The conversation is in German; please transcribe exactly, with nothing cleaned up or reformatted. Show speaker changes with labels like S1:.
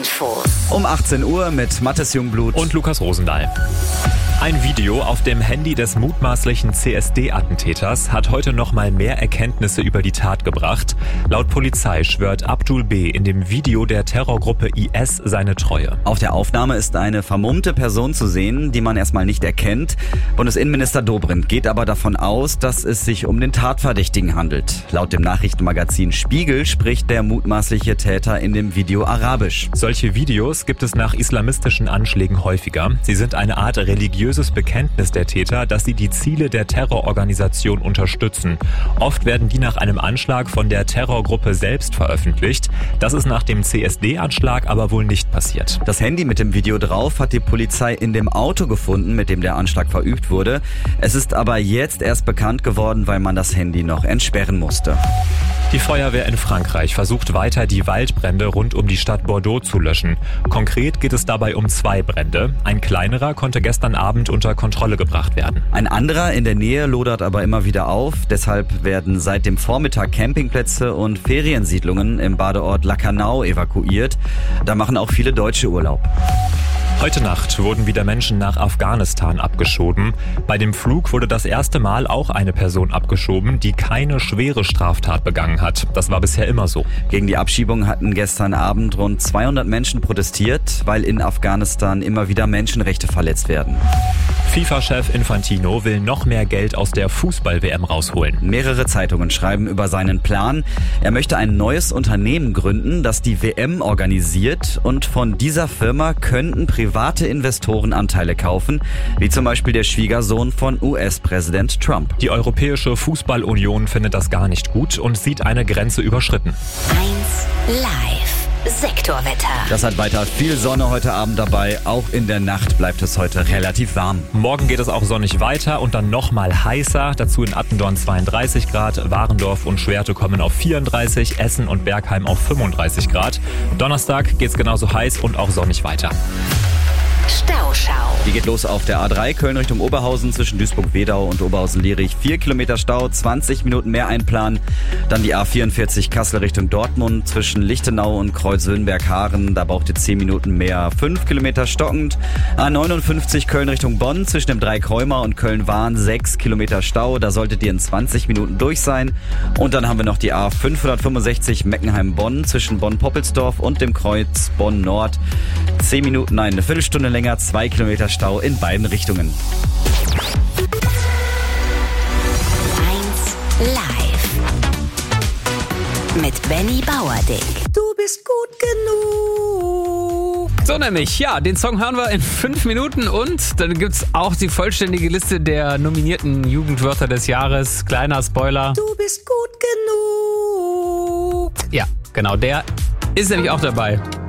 S1: Infos.
S2: Um achtzehn Uhr mit Mathis Jungblut
S3: und Lukas Rosendahl. Ein Video auf dem Handy des mutmaßlichen C S D-Attentäters hat heute noch mal mehr Erkenntnisse über die Tat gebracht. Laut Polizei schwört Abdul B. in dem Video der Terrorgruppe I S seine Treue.
S2: Auf der Aufnahme ist eine vermummte Person zu sehen, die man erstmal nicht erkennt. Bundesinnenminister Dobrindt geht aber davon aus, dass es sich um den Tatverdächtigen handelt. Laut dem Nachrichtenmagazin Spiegel spricht der mutmaßliche Täter in dem Video Arabisch.
S3: Solche Videos gibt es nach islamistischen Anschlägen häufiger. Sie sind eine Art religiöses Bekenntnis der Täter, dass sie die Ziele der Terrororganisation unterstützen. Oft werden die nach einem Anschlag von der Terrorgruppe selbst veröffentlicht. Das ist nach dem C S D-Anschlag aber wohl nicht passiert.
S2: Das Handy mit dem Video drauf hat die Polizei in dem Auto gefunden, mit dem der Anschlag verübt wurde. Es ist aber jetzt erst bekannt geworden, weil man das Handy noch entsperren musste.
S3: Die Feuerwehr in Frankreich versucht weiter, die Waldbrände rund um die Stadt Bordeaux zu löschen. Konkret geht es dabei um zwei Brände. Ein kleinerer konnte gestern Abend unter Kontrolle gebracht werden.
S2: Ein anderer in der Nähe lodert aber immer wieder auf. Deshalb werden seit dem Vormittag Campingplätze und Feriensiedlungen im Badeort Lacanau evakuiert. Da machen auch viele Deutsche Urlaub.
S3: Heute Nacht wurden wieder Menschen nach Afghanistan abgeschoben. Bei dem Flug wurde das erste Mal auch eine Person abgeschoben, die keine schwere Straftat begangen hat. Das war bisher immer so.
S2: Gegen die Abschiebung hatten gestern Abend rund zweihundert Menschen protestiert, weil in Afghanistan immer wieder Menschenrechte verletzt werden.
S3: FIFA-Chef Infantino will noch mehr Geld aus der Fußball-W M rausholen.
S2: Mehrere Zeitungen schreiben über seinen Plan. Er möchte ein neues Unternehmen gründen, das die W M organisiert, und von dieser Firma könnten private Investoren Anteile kaufen, wie zum Beispiel der Schwiegersohn von U S-Präsident Trump.
S3: Die Europäische Fußball-Union findet das gar nicht gut und sieht eine Grenze überschritten.
S1: eins Live. Sektorwetter.
S2: Das hat weiter viel Sonne heute Abend dabei. Auch in der Nacht bleibt es heute relativ warm.
S3: Morgen geht es auch sonnig weiter und dann nochmal heißer. Dazu in Attendorn zweiunddreißig Grad, Warendorf und Schwerte kommen auf vierunddreißig, Essen und Bergheim auf fünfunddreißig Grad. Donnerstag geht es genauso heiß und auch sonnig weiter.
S1: Stauschau.
S2: Die geht los auf der A drei Köln Richtung Oberhausen zwischen Duisburg-Wedau und Oberhausen-Lierich. Vier Kilometer Stau, zwanzig Minuten mehr einplanen. Dann die A vierundvierzig Kassel Richtung Dortmund zwischen Lichtenau und Kreuzsöhnberg-Haaren. Da braucht ihr zehn Minuten mehr. Fünf Kilometer stockend. A neunundfünfzig Köln Richtung Bonn zwischen dem Dreikräumer und Köln-Wahn. Sechs Kilometer Stau. Da solltet ihr in zwanzig Minuten durch sein. Und dann haben wir noch die A fünfhundertfünfundsechzig Meckenheim-Bonn zwischen Bonn-Poppelsdorf und dem Kreuz Bonn-Nord. Zehn Minuten, nein, eine Viertelstunde länger. Zwei Kilometer Stau in beiden Richtungen.
S1: eins Live. Mit Benny Bauerdick.
S4: Du bist gut genug. So nämlich, ja, den Song hören wir in fünf Minuten und dann gibt's auch die vollständige Liste der nominierten Jugendwörter des Jahres. Kleiner Spoiler.
S5: Du bist gut genug.
S4: Ja, genau, der ist nämlich auch dabei.